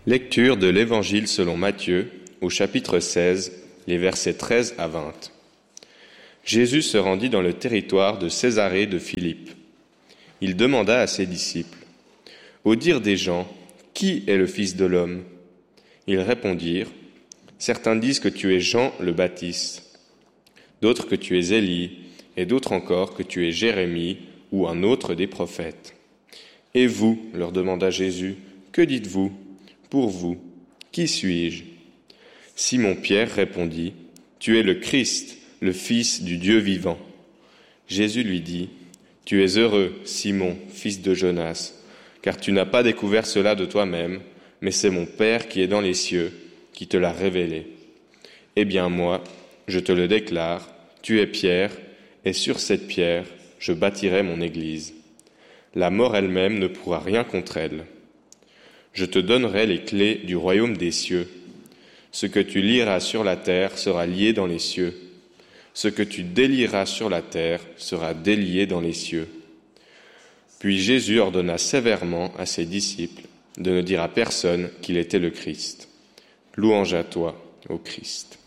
Lecture de l'Évangile selon Matthieu, au chapitre 16, les versets 13 à 20. Jésus se rendit dans le territoire de Césarée de Philippe. Il demanda à ses disciples, « Au dire des gens, qui est le Fils de l'homme » Ils répondirent, « Certains disent que tu es Jean le Baptiste, d'autres que tu es Élie, et d'autres encore que tu es Jérémie ou un autre des prophètes. » « Et vous, leur demanda Jésus, que dites-vous ? Pour vous, qui suis-je » Simon-Pierre répondit, « Tu es le Christ, le Fils du Dieu vivant. » Jésus lui dit, « Tu es heureux, Simon, fils de Jonas, car tu n'as pas découvert cela de toi-même, mais c'est mon Père qui est dans les cieux, qui te l'a révélé. Eh bien moi, je te le déclare, tu es Pierre, et sur cette pierre, je bâtirai mon Église. La mort elle-même ne pourra rien contre elle. Je te donnerai les clés du royaume des cieux. Ce que tu lieras sur la terre sera lié dans les cieux. Ce que tu délieras sur la terre sera délié dans les cieux. » Puis Jésus ordonna sévèrement à ses disciples de ne dire à personne qu'il était le Christ. Louange à toi, ô Christ.